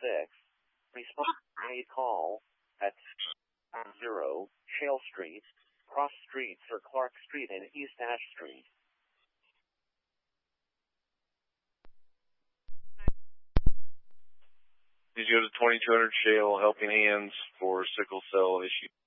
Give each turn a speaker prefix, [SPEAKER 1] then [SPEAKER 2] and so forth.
[SPEAKER 1] Respond a call at 0 Shale Street, Cross Streets or Clark Street and East Ash Street.
[SPEAKER 2] Did you go to 2200 Shale Helping Hands for sickle cell issue?